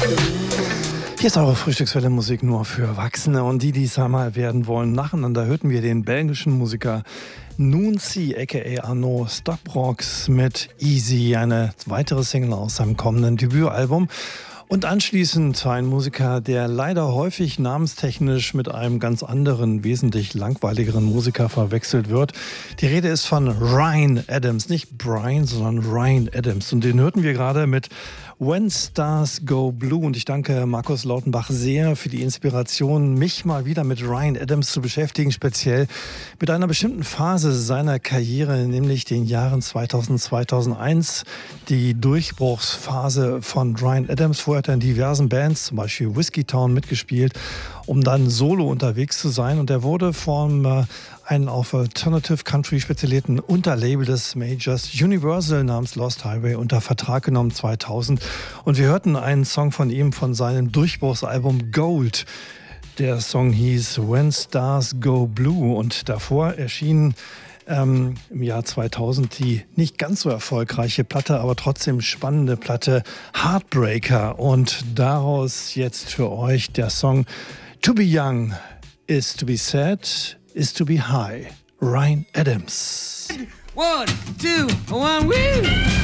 Hier ist eure Frühstückswelle Musik nur für Erwachsene und die es einmal werden wollen. Nacheinander hörten wir den belgischen Musiker Nooncy aka Arno Stokbrox mit Easy, eine weitere Single aus seinem kommenden Debütalbum. Und anschließend ein Musiker, der leider häufig namenstechnisch mit einem ganz anderen, wesentlich langweiligeren Musiker verwechselt wird. Die Rede ist von Ryan Adams, nicht Brian, sondern Ryan Adams. Und den hörten wir gerade mit When Stars Go Blue. Und ich danke Markus Lautenbach sehr für die Inspiration, mich mal wieder mit Ryan Adams zu beschäftigen, speziell mit einer bestimmten Phase seiner Karriere, nämlich den Jahren 2000, 2001, die Durchbruchsphase von Ryan Adams. Vorher hat er in diversen Bands, zum Beispiel Whiskey Town, mitgespielt, um dann solo unterwegs zu sein. Und er wurde von einem auf Alternative Country spezialisierten Unterlabel des Majors Universal namens Lost Highway unter Vertrag genommen 2000. Und wir hörten einen Song von ihm von seinem Durchbruchsalbum Gold. Der Song hieß When Stars Go Blue und davor erschien im Jahr 2000 die nicht ganz so erfolgreiche Platte, aber trotzdem spannende Platte Heartbreaker. Und daraus jetzt für euch der Song To Be Young is to be sad, is to be high. Ryan Adams. 1, 2, 1, woo!